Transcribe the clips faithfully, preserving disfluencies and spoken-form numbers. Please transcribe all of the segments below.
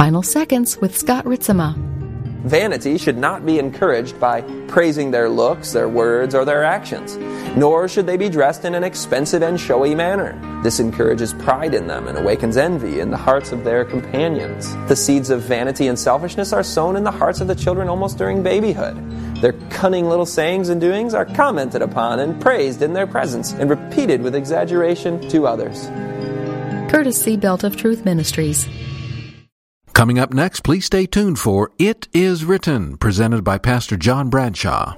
Final Seconds with Scott Ritzema. Vanity should not be encouraged by praising their looks, their words, or their actions, nor should they be dressed in an expensive and showy manner. This encourages pride in them and awakens envy in the hearts of their companions. The seeds of vanity and selfishness are sown in the hearts of the children almost during babyhood. Their cunning little sayings and doings are commented upon and praised in their presence and repeated with exaggeration to others. Courtesy Belt of Truth Ministries. Coming up next, please stay tuned for It Is Written, presented by Pastor John Bradshaw.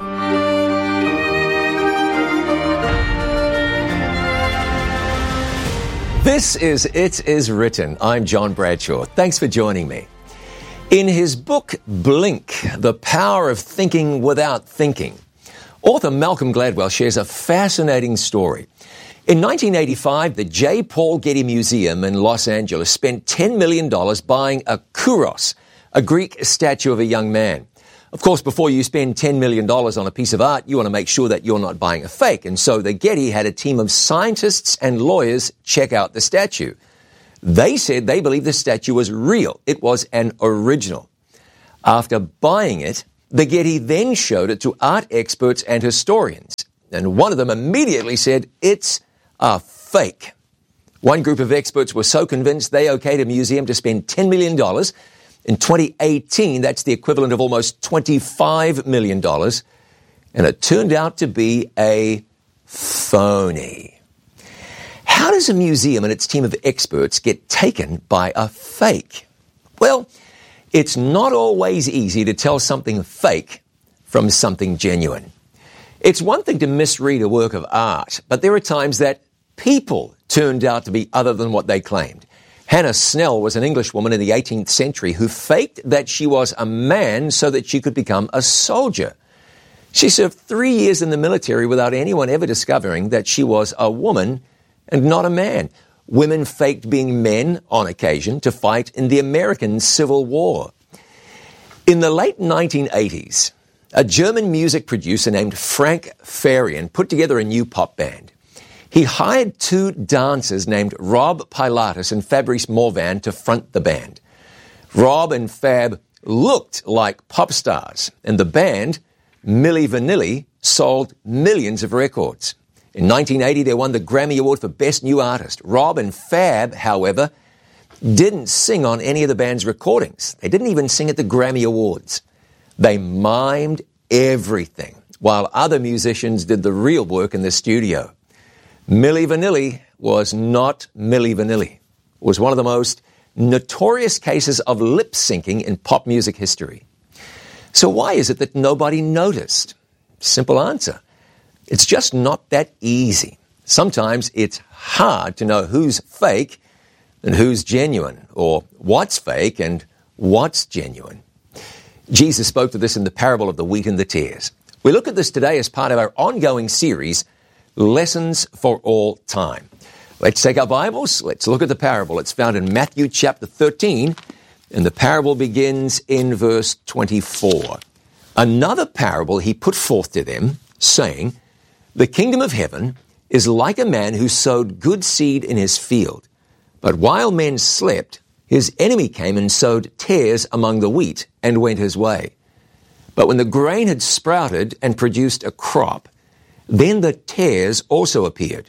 This is It Is Written. I'm John Bradshaw. Thanks for joining me. In his book, Blink, The Power of Thinking Without Thinking, author Malcolm Gladwell shares a fascinating story. In nineteen eighty-five, the J. Paul Getty Museum in Los Angeles spent ten million dollars buying a kouros, a Greek statue of a young man. Of course, before you spend ten million dollars on a piece of art, you want to make sure that you're not buying a fake. And so the Getty had a team of scientists and lawyers check out the statue. They said they believed the statue was real. It was an original. After buying it, the Getty then showed it to art experts and historians. And one of them immediately said, it's a fake. One group of experts were so convinced they okayed a museum to spend ten million dollars. In twenty eighteen, that's the equivalent of almost twenty-five million dollars. And it turned out to be a phony. How does a museum and its team of experts get taken by a fake? Well, it's not always easy to tell something fake from something genuine. It's one thing to misread a work of art, but there are times that people turned out to be other than what they claimed. Hannah Snell was an Englishwoman in the eighteenth century who faked that she was a man so that she could become a soldier. She served three years in the military without anyone ever discovering that she was a woman and not a man. Women faked being men on occasion to fight in the American Civil War. In the late nineteen eighties, a German music producer named Frank Farian put together a new pop band. He hired two dancers named Rob Pilatus and Fabrice Morvan to front the band. Rob and Fab looked like pop stars, and the band, Milli Vanilli, sold millions of records. In nineteen eighty, they won the Grammy Award for Best New Artist. Rob and Fab, however, didn't sing on any of the band's recordings. They didn't even sing at the Grammy Awards. They mimed everything, while other musicians did the real work in the studio. Milli Vanilli was not Milli Vanilli. It was one of the most notorious cases of lip syncing in pop music history. So why is it that nobody noticed? Simple answer. It's just not that easy. Sometimes it's hard to know who's fake and who's genuine, or what's fake and what's genuine. Jesus spoke to this in the parable of the wheat and the tares. We look at this today as part of our ongoing series, Lessons for All Time. Let's take our Bibles. Let's look at the parable. It's found in Matthew chapter thirteen, and the parable begins in verse twenty-four. Another parable he put forth to them, saying, the kingdom of heaven is like a man who sowed good seed in his field. But while men slept, his enemy came and sowed tares among the wheat and went his way. But when the grain had sprouted and produced a crop, then the tares also appeared.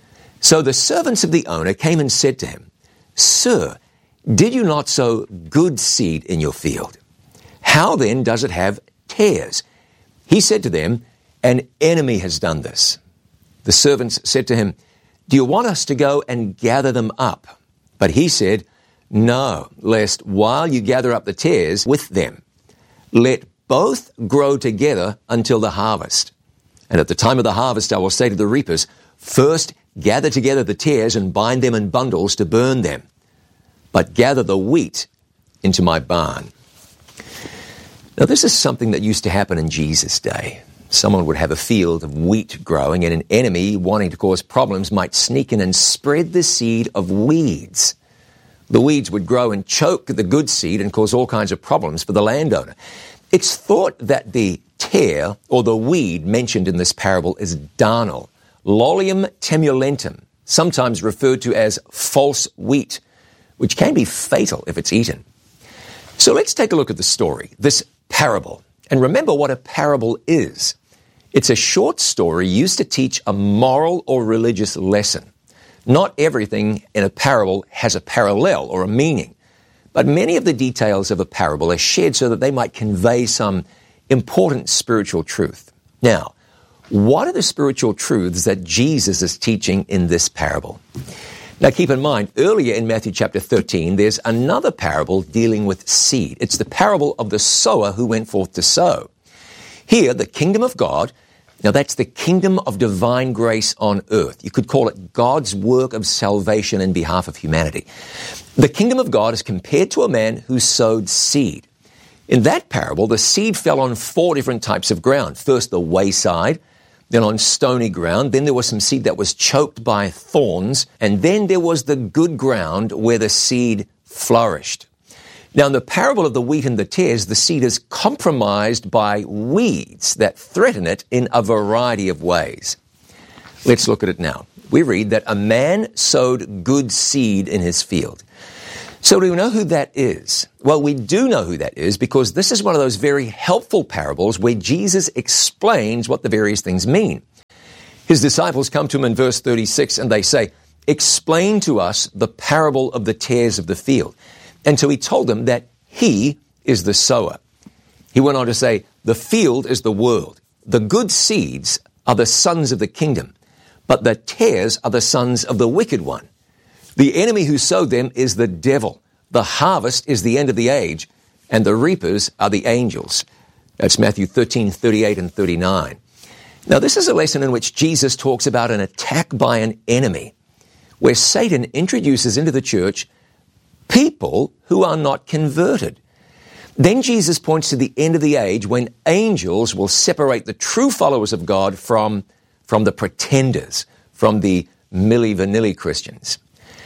So the servants of the owner came and said to him, Sir, did you not sow good seed in your field? How then does it have tares? He said to them, An enemy has done this. The servants said to him, Do you want us to go and gather them up? But he said, No, lest while you gather up the tares with them, let both grow together until the harvest. And at the time of the harvest I will say to the reapers, First gather together the tares and bind them in bundles to burn them, but gather the wheat into my barn. Now this is something that used to happen in Jesus' day. Someone would have a field of wheat growing, and an enemy wanting to cause problems might sneak in and spread the seed of weeds. The weeds would grow and choke the good seed and cause all kinds of problems for the landowner. It's thought that the tare, or the weed mentioned in this parable, is darnel, Lolium temulentum, sometimes referred to as false wheat, which can be fatal if it's eaten. So let's take a look at the story, this parable. And remember what a parable is. It's a short story used to teach a moral or religious lesson. Not everything in a parable has a parallel or a meaning, but many of the details of a parable are shared so that they might convey some important spiritual truth. Now, what are the spiritual truths that Jesus is teaching in this parable? Now keep in mind, earlier in Matthew chapter thirteen, there's another parable dealing with seed. It's the parable of the sower who went forth to sow. Here, the kingdom of God, now that's the kingdom of divine grace on earth. You could call it God's work of salvation in behalf of humanity. The kingdom of God is compared to a man who sowed seed. In that parable, the seed fell on four different types of ground. First, the wayside, then on stony ground, then there was some seed that was choked by thorns, and then there was the good ground where the seed flourished. Now, in the parable of the wheat and the tares, the seed is compromised by weeds that threaten it in a variety of ways. Let's look at it now. We read that a man sowed good seed in his field. So do we know who that is? Well, we do know who that is because this is one of those very helpful parables where Jesus explains what the various things mean. His disciples come to him in verse thirty-six and they say, "Explain to us the parable of the tares of the field." And so he told them that he is the sower. He went on to say, the field is the world. The good seeds are the sons of the kingdom, but the tares are the sons of the wicked one. The enemy who sowed them is the devil. The harvest is the end of the age, and the reapers are the angels. That's Matthew thirteen, thirty-eight and thirty-nine. Now, this is a lesson in which Jesus talks about an attack by an enemy, where Satan introduces into the church people who are not converted. Then Jesus points to the end of the age when angels will separate the true followers of God from, from the pretenders, from the milli vanilli Christians.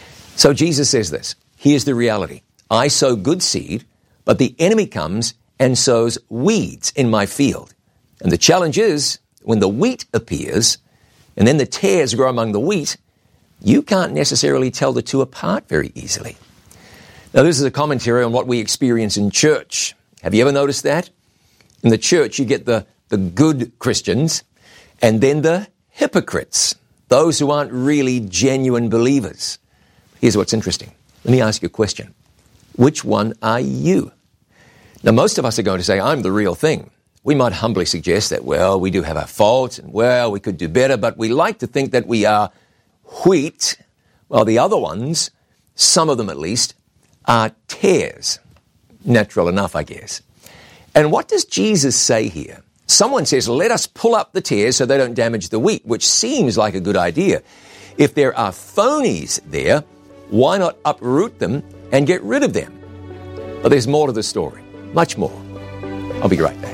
So Jesus says this, here's the reality. I sow good seed, but the enemy comes and sows weeds in my field. And the challenge is, when the wheat appears, and then the tares grow among the wheat, you can't necessarily tell the two apart very easily. Now, this is a commentary on what we experience in church. Have you ever noticed that? In the church, you get the, the good Christians and then the hypocrites, those who aren't really genuine believers. Here's what's interesting. Let me ask you a question. Which one are you? Now, most of us are going to say, I'm the real thing. We might humbly suggest that, well, we do have our faults and, well, we could do better, but we like to think that we are wheat, while the other ones, some of them at least, are tares. Natural enough, I guess. And what does Jesus say here? Someone says, let us pull up the tares so they don't damage the wheat, which seems like a good idea. If there are phonies there, why not uproot them and get rid of them? But there's more to the story, much more. I'll be right back.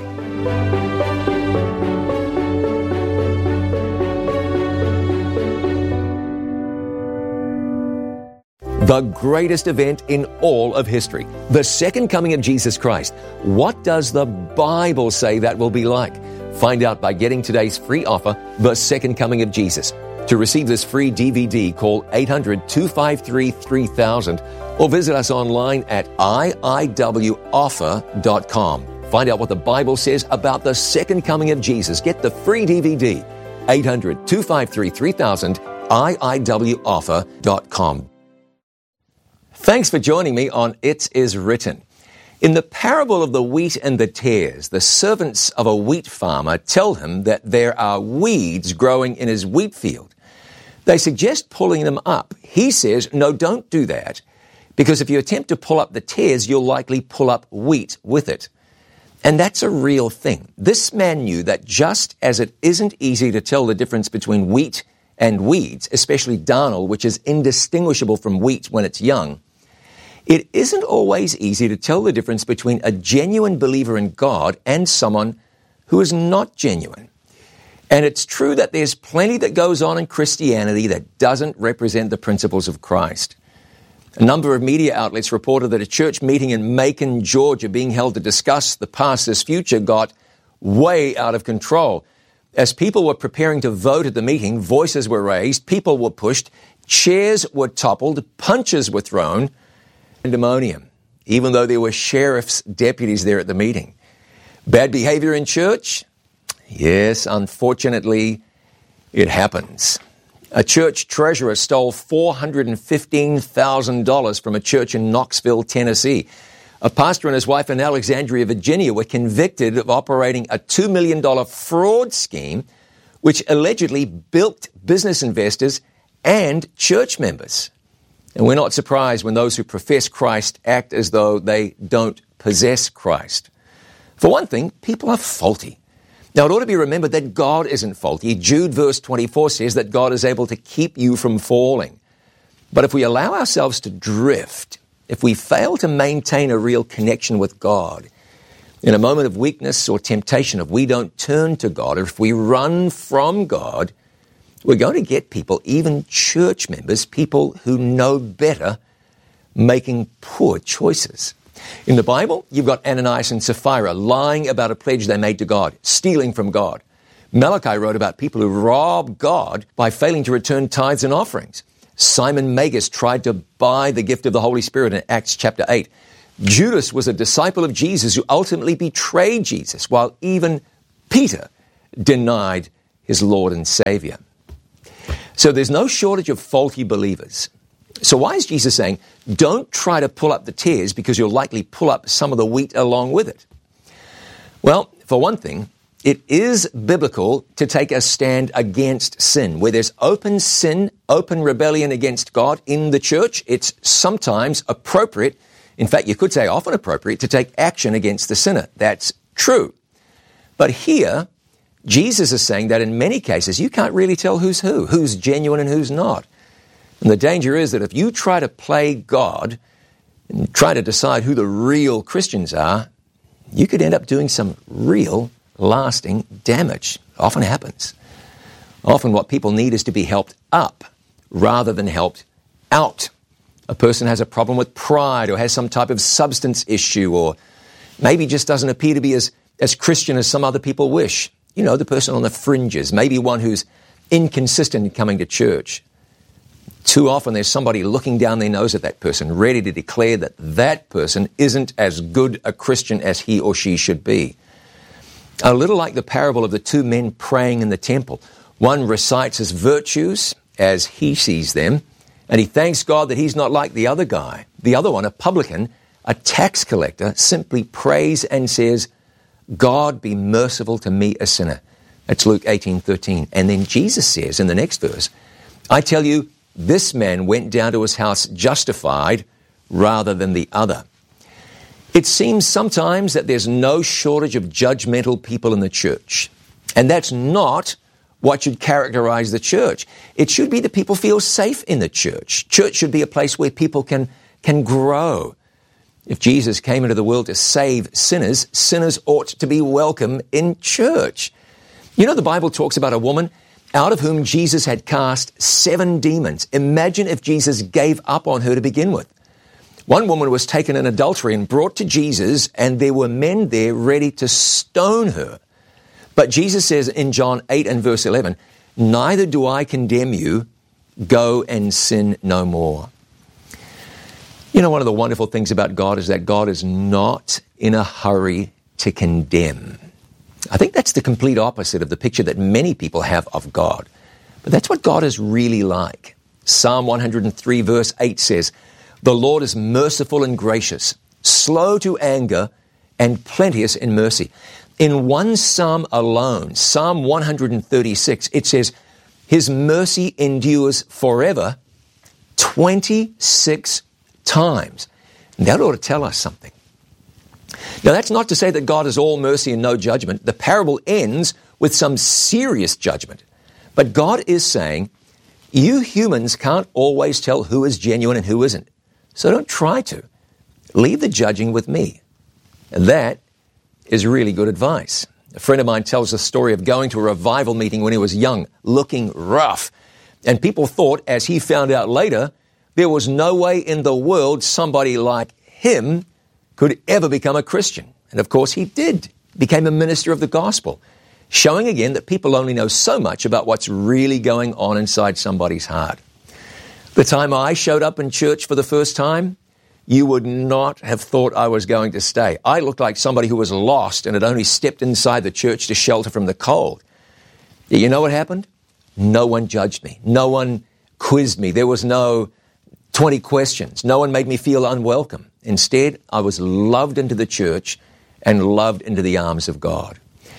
The greatest event in all of history, the second coming of Jesus Christ. What does the Bible say that will be like? Find out by getting today's free offer, The Second Coming of Jesus. To receive this free D V D, call eight hundred, two five three, three thousand or visit us online at I I W offer dot com. Find out what the Bible says about the second coming of Jesus. Get the free D V D, eight hundred, two five three, three thousand, I I W offer dot com. Thanks for joining me on It Is Written. In the parable of the wheat and the tares, the servants of a wheat farmer tell him that there are weeds growing in his wheat field. They suggest pulling them up. He says, no, don't do that, because if you attempt to pull up the tares, you'll likely pull up wheat with it. And that's a real thing. This man knew that just as it isn't easy to tell the difference between wheat and weeds, especially darnel, which is indistinguishable from wheat when it's young, it isn't always easy to tell the difference between a genuine believer in God and someone who is not genuine. And it's true that there's plenty that goes on in Christianity that doesn't represent the principles of Christ. A number of media outlets reported that a church meeting in Macon, Georgia, being held to discuss the pastor's future, got way out of control. As people were preparing to vote at the meeting, voices were raised, people were pushed, chairs were toppled, punches were thrown. Pandemonium. even though there were sheriff's deputies there at the meeting. Bad behavior in church? Yes, unfortunately, it happens. A church treasurer stole four hundred fifteen thousand dollars from a church in Knoxville, Tennessee. A pastor and his wife in Alexandria, Virginia, were convicted of operating a two million dollars fraud scheme, which allegedly bilked business investors and church members. And we're not surprised when those who profess Christ act as though they don't possess Christ. For one thing, people are faulty. Now, it ought to be remembered that God isn't faulty. Jude verse twenty-four says that God is able to keep you from falling. But if we allow ourselves to drift, if we fail to maintain a real connection with God, in a moment of weakness or temptation, if we don't turn to God, or if we run from God, we're going to get people, even church members, people who know better, making poor choices. In the Bible, you've got Ananias and Sapphira lying about a pledge they made to God, stealing from God. Malachi wrote about people who rob God by failing to return tithes and offerings. Simon Magus tried to buy the gift of the Holy Spirit in Acts chapter eight. Judas was a disciple of Jesus who ultimately betrayed Jesus, while even Peter denied his Lord and Savior. So there's no shortage of faulty believers. So why is Jesus saying, don't try to pull up the tares because you'll likely pull up some of the wheat along with it? Well, for one thing, it is biblical to take a stand against sin. Where there's open sin, open rebellion against God in the church, it's sometimes appropriate, in fact, you could say often appropriate, to take action against the sinner. That's true. But here, Jesus is saying that in many cases, you can't really tell who's who, who's genuine and who's not. And the danger is that if you try to play God and try to decide who the real Christians are, you could end up doing some real, lasting damage. It often happens. Often what people need is to be helped up rather than helped out. A person has a problem with pride or has some type of substance issue or maybe just doesn't appear to be as, as Christian as some other people wish. You know, the person on the fringes, maybe one who's inconsistent in coming to church. Too often there's somebody looking down their nose at that person, ready to declare that that person isn't as good a Christian as he or she should be. A little like the parable of the two men praying in the temple. One recites his virtues as he sees them, and he thanks God that he's not like the other guy. The other one, a publican, a tax collector, simply prays and says, God be merciful to me, a sinner. That's Luke eighteen thirteen. And then Jesus says in the next verse, I tell you, this man went down to his house justified rather than the other. It seems sometimes that there's no shortage of judgmental people in the church. And that's not what should characterize the church. It should be that people feel safe in the church. Church should be a place where people can, can grow. If Jesus came into the world to save sinners, sinners ought to be welcome in church. You know, the Bible talks about a woman out of whom Jesus had cast seven demons. Imagine if Jesus gave up on her to begin with. One woman was taken in adultery and brought to Jesus, and there were men there ready to stone her. But Jesus says in John eight and verse eleven, neither do I condemn you, go and sin no more. You know, one of the wonderful things about God is that God is not in a hurry to condemn. I think that's the complete opposite of the picture that many people have of God. But that's what God is really like. Psalm one hundred three verse eight says, the Lord is merciful and gracious, slow to anger, and plenteous in mercy. In one psalm alone, Psalm one hundred thirty-six, it says, his mercy endures forever, twenty-six times. And that ought to tell us something. Now, that's not to say that God is all mercy and no judgment. The parable ends with some serious judgment. But God is saying, you humans can't always tell who is genuine and who isn't. So don't try to. Leave the judging with me. And that is really good advice. A friend of mine tells the story of going to a revival meeting when he was young, looking rough. And people thought, as he found out later, there was no way in the world somebody like him could ever become a Christian. And of course he did, became a minister of the gospel, showing again that people only know so much about what's really going on inside somebody's heart. The time I showed up in church for the first time, you would not have thought I was going to stay. I looked like somebody who was lost and had only stepped inside the church to shelter from the cold. You know what happened? No one judged me. No one quizzed me. There was no twenty questions. No one made me feel unwelcome. Instead, I was loved into the church and loved into the arms of God.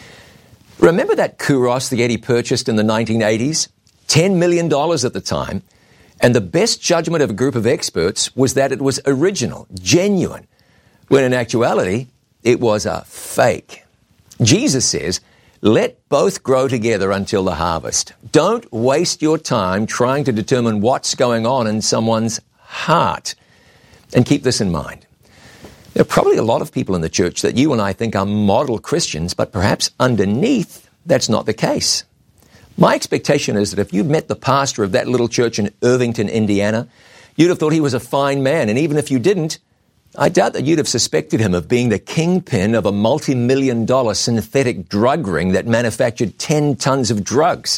Remember that Kouros that Eddie purchased in the nineteen eighties? ten million dollars at the time. And the best judgment of a group of experts was that it was original, genuine, when in actuality, it was a fake. Jesus says, let both grow together until the harvest. Don't waste your time trying to determine what's going on in someone's heart. And keep this in mind. There are probably a lot of people in the church that you and I think are model Christians, but perhaps underneath, that's not the case. My expectation is that if you'd met the pastor of that little church in Irvington, Indiana, you'd have thought he was a fine man. And even if you didn't, I doubt that you'd have suspected him of being the kingpin of a multi-million dollar synthetic drug ring that manufactured ten tons of drugs.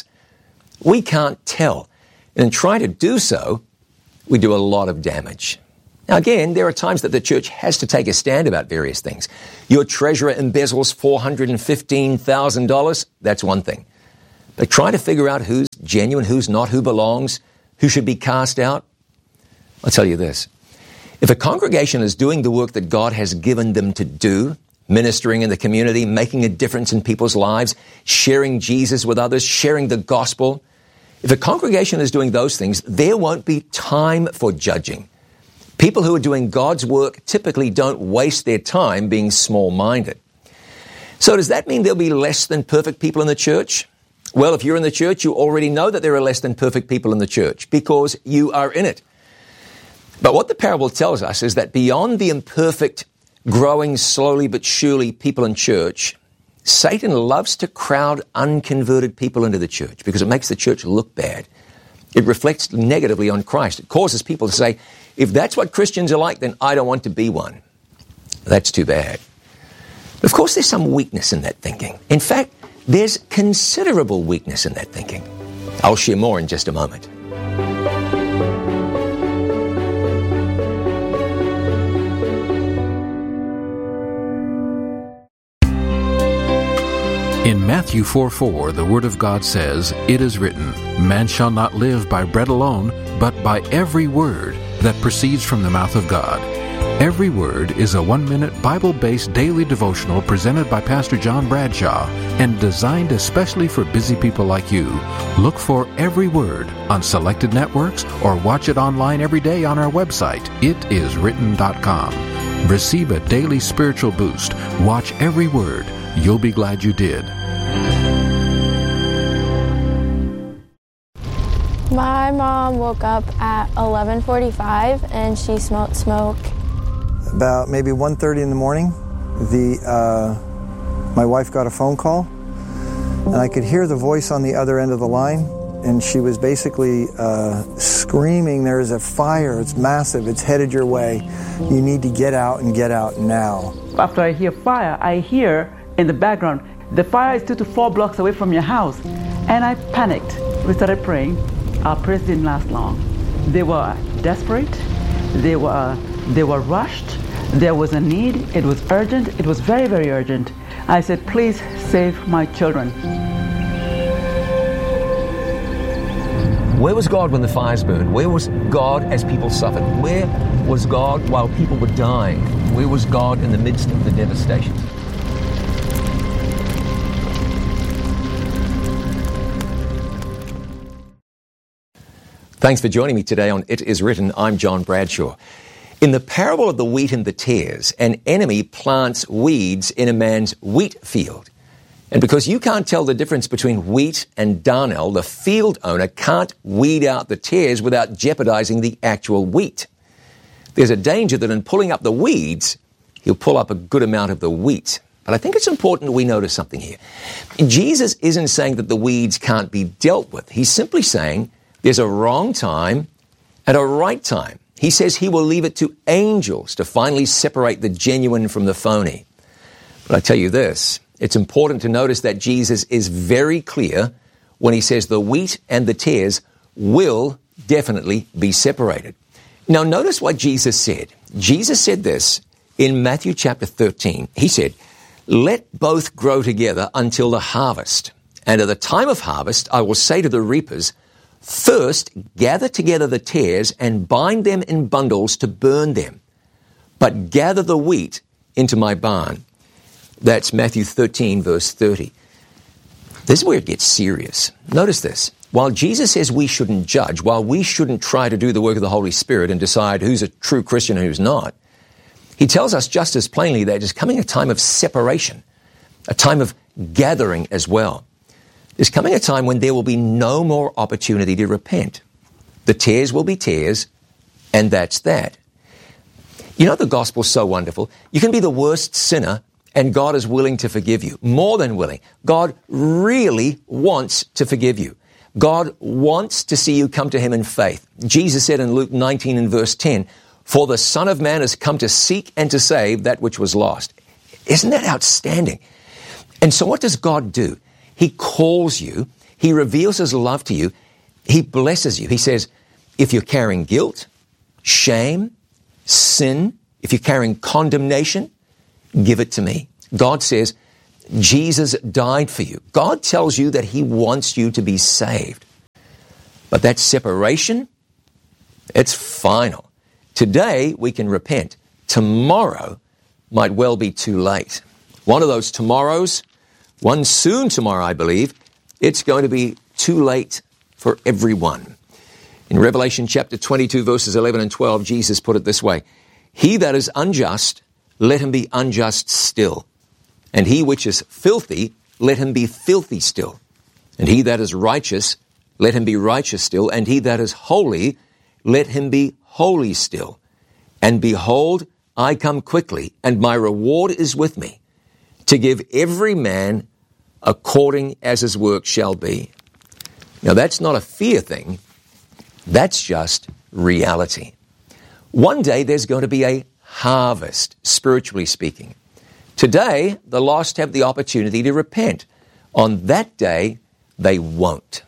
We can't tell. And in trying to do so, we do a lot of damage. Now again, there are times that the church has to take a stand about various things. Your treasurer embezzles four hundred fifteen thousand dollars, that's one thing. But trying to figure out who's genuine, who's not, who belongs, who should be cast out, I'll tell you this. If a congregation is doing the work that God has given them to do, ministering in the community, making a difference in people's lives, sharing Jesus with others, sharing the gospel, if a congregation is doing those things, there won't be time for judging. People who are doing God's work typically don't waste their time being small-minded. So does that mean there'll be less than perfect people in the church? Well, if you're in the church, you already know that there are less than perfect people in the church because you are in it. But what the parable tells us is that beyond the imperfect, growing slowly but surely people in church, Satan loves to crowd unconverted people into the church because it makes the church look bad. It reflects negatively on Christ. It causes people to say, if that's what Christians are like, then I don't want to be one. That's too bad. Of course, there's some weakness in that thinking. In fact, there's considerable weakness in that thinking. I'll share more in just a moment. In Matthew four four, the Word of God says, "It is written, man shall not live by bread alone, but by every word that proceeds from the mouth of God." Every Word is a one-minute Bible-based daily devotional presented by Pastor John Bradshaw and designed especially for busy people like you. Look for Every Word on selected networks or watch it online every day on our website, it is written dot com. Receive a daily spiritual boost. Watch Every Word. You'll be glad you did. My mom woke up at eleven forty-five and she smelled smoke. About maybe one thirty in the morning, the uh, my wife got a phone call, and I could hear the voice on the other end of the line, and she was basically uh, screaming, "There's a fire, it's massive, it's headed your way. You need to get out and get out now." After I hear fire, I hear in the background, "The fire is two to four blocks away from your house." And I panicked. We started praying. Our prayers didn't last long. They were desperate. They were they were rushed. There was a need. It was urgent. It was very, very urgent. I said, "Please save my children." Where was God when the fires burned? Where was God as people suffered? Where was God while people were dying? Where was God in the midst of the devastation? Thanks for joining me today on It Is Written. I'm John Bradshaw. In the parable of the wheat and the tares, an enemy plants weeds in a man's wheat field. And because you can't tell the difference between wheat and darnel, the field owner can't weed out the tares without jeopardizing the actual wheat. There's a danger that in pulling up the weeds, he'll pull up a good amount of the wheat. But I think it's important we notice something here. Jesus isn't saying that the weeds can't be dealt with. He's simply saying there's a wrong time and a right time. He says he will leave it to angels to finally separate the genuine from the phony. But I tell you this, it's important to notice that Jesus is very clear when he says the wheat and the tares will definitely be separated. Now notice what Jesus said. Jesus said this in Matthew chapter thirteen. He said, "Let both grow together until the harvest. And at the time of harvest, I will say to the reapers, first gather together the tares and bind them in bundles to burn them, but gather the wheat into my barn." That's Matthew thirteen, verse thirty. This is where it gets serious. Notice this. While Jesus says we shouldn't judge, while we shouldn't try to do the work of the Holy Spirit and decide who's a true Christian and who's not, he tells us just as plainly that there's coming a time of separation, a time of gathering as well. There's coming a time when there will be no more opportunity to repent. The tares will be tares, and that's that. You know, the gospel's so wonderful. You can be the worst sinner, and God is willing to forgive you, more than willing. God really wants to forgive you. God wants to see you come to him in faith. Jesus said in Luke nineteen and verse ten, "For the Son of Man has come to seek and to save that which was lost." Isn't that outstanding? And so what does God do? He calls you. He reveals his love to you. He blesses you. He says, if you're carrying guilt, shame, sin, if you're carrying condemnation, give it to me. God says, Jesus died for you. God tells you that he wants you to be saved. But that separation, it's final. Today, we can repent. Tomorrow might well be too late. One of those tomorrows, one soon tomorrow, I believe, it's going to be too late for everyone. In Revelation chapter twenty-two, verses eleven and twelve, Jesus put it this way, "He that is unjust, let him be unjust still. And he which is filthy, let him be filthy still. And he that is righteous, let him be righteous still. And he that is holy, let him be holy still. And behold, I come quickly, and my reward is with me, to give every man according as his work shall be." Now that's not a fear thing. That's just reality. One day there's going to be a harvest, spiritually speaking. Today, the lost have the opportunity to repent. On that day, they won't.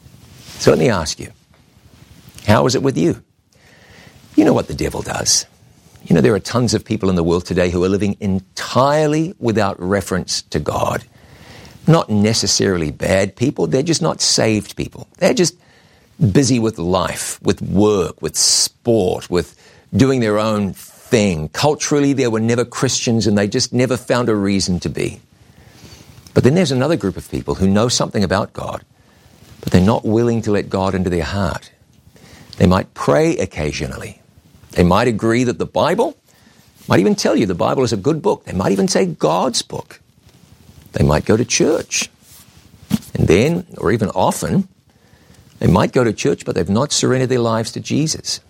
So let me ask you, how is it with you? You know what the devil does. You know, there are tons of people in the world today who are living entirely without reference to God. Not necessarily bad people, they're just not saved people. They're just busy with life, with work, with sport, with doing their own thing. Culturally, they were never Christians and they just never found a reason to be. But then there's another group of people who know something about God, but they're not willing to let God into their heart. They might pray occasionally. They might agree that the Bible, might even tell you the Bible is a good book. They might even say God's book. They might go to church. And then, or even often, they might go to church, but they've not surrendered their lives to Jesus.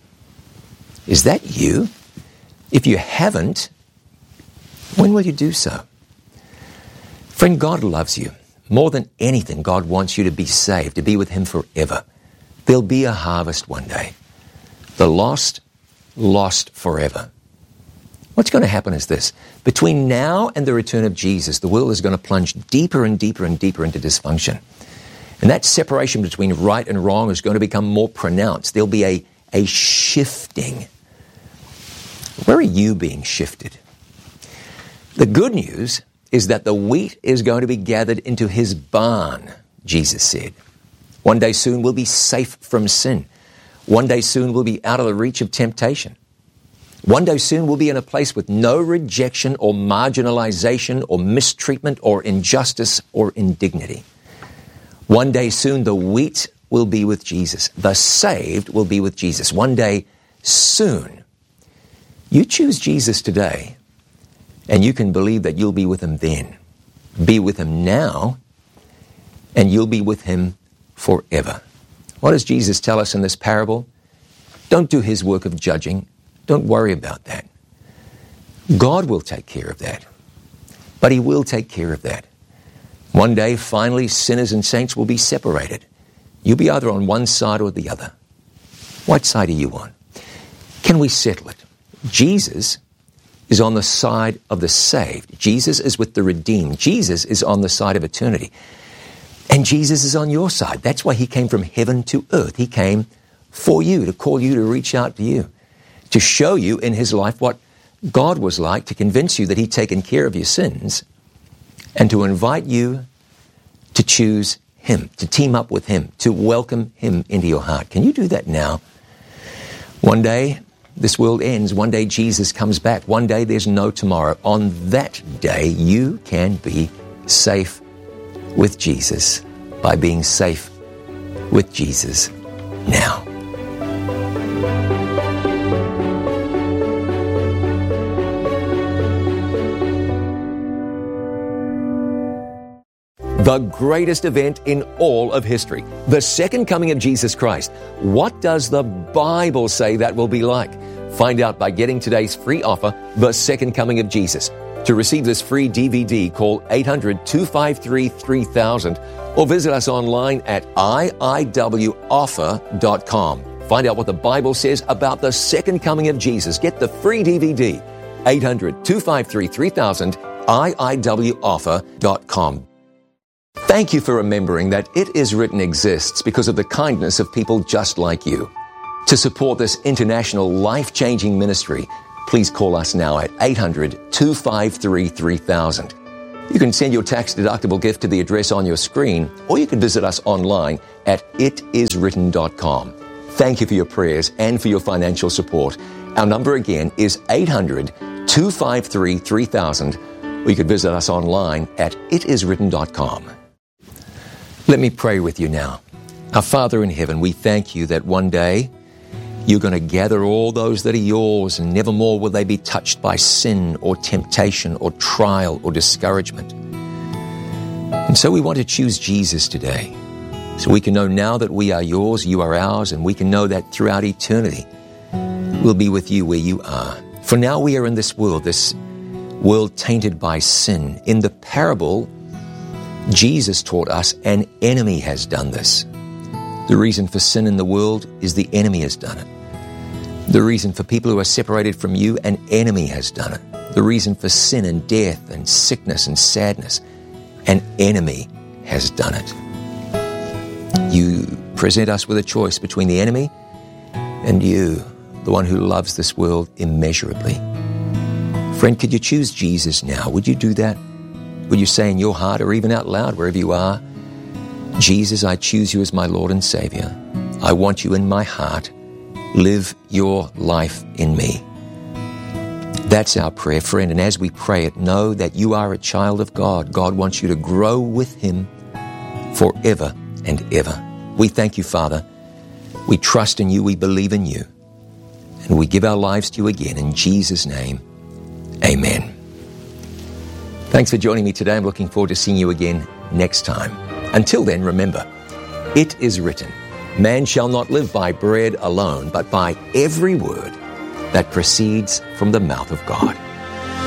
Is that you? If you haven't, when will you do so? Friend, God loves you. More than anything, God wants you to be saved, to be with him forever. There'll be a harvest one day. The lost, lost forever. What's going to happen is this. Between now and the return of Jesus, the world is going to plunge deeper and deeper and deeper into dysfunction. And that separation between right and wrong is going to become more pronounced. There'll be a, a shifting. Where are you being shifted? The good news is that the wheat is going to be gathered into his barn, Jesus said. One day soon we'll be safe from sin. One day soon we'll be out of the reach of temptation. One day soon we'll be in a place with no rejection or marginalization or mistreatment or injustice or indignity. One day soon the wheat will be with Jesus. The saved will be with Jesus. One day soon. You choose Jesus today, and you can believe that you'll be with him then. Be with him now, and you'll be with him forever. What does Jesus tell us in this parable? Don't do his work of judging. Don't worry about that. God will take care of that. But he will take care of that. One day, finally, sinners and saints will be separated. You'll be either on one side or the other. What side are you on? Can we settle it? Jesus is on the side of the saved. Jesus is with the redeemed. Jesus is on the side of eternity. And Jesus is on your side. That's why he came from heaven to earth. He came for you, to call you, to reach out to you, to show you in his life what God was like, to convince you that he'd taken care of your sins, and to invite you to choose him, to team up with him, to welcome him into your heart. Can you do that now? One day, this world ends. One day, Jesus comes back. One day, there's no tomorrow. On that day, you can be safe with Jesus by being safe with Jesus now. The greatest event in all of history, the second coming of Jesus Christ. What does the Bible say that will be like? Find out by getting today's free offer, The Second Coming of Jesus. To receive this free D V D, call eight hundred, two five three, three thousand or visit us online at I I W offer dot com. Find out what the Bible says about the second coming of Jesus. Get the free D V D, eight hundred, two five three, three thousand, I I W offer dot com. Thank you for remembering that It Is Written exists because of the kindness of people just like you. To support this international life-changing ministry, please call us now at eight hundred, two five three, three thousand. You can send your tax-deductible gift to the address on your screen, or you can visit us online at it is written dot com. Thank you for your prayers and for your financial support. Our number again is eight hundred, two five three, three thousand, or you can visit us online at it is written dot com. Let me pray with you now. Our Father in heaven, we thank you that one day you're going to gather all those that are yours, and nevermore will they be touched by sin or temptation or trial or discouragement. And so we want to choose Jesus today, so we can know now that we are yours, you are ours, and we can know that throughout eternity we'll be with you where you are. For now we are in this world, this world tainted by sin. In the parable, Jesus taught us an enemy has done this. The reason for sin in the world is the enemy has done it. The reason for people who are separated from you, an enemy has done it. The reason for sin and death and sickness and sadness, an enemy has done it. You present us with a choice between the enemy and you, the one who loves this world immeasurably. Friend, could you choose Jesus now? Would you do that? Would you say in your heart or even out loud wherever you are, Jesus, I choose you as my Lord and Savior. I want you in my heart. Live your life in me. That's our prayer, friend. And as we pray it, know that you are a child of God. God wants you to grow with him forever and ever. We thank you, Father. We trust in you. We believe in you. And we give our lives to you again. In Jesus' name, amen. Thanks for joining me today. I'm looking forward to seeing you again next time. Until then, remember, it is written, man shall not live by bread alone, but by every word that proceeds from the mouth of God.